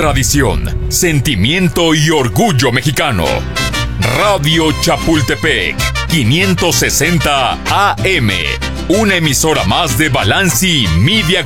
tradición, sentimiento y orgullo mexicano. Radio Chapultepec, 560 AM. Una emisora más de Balanci Media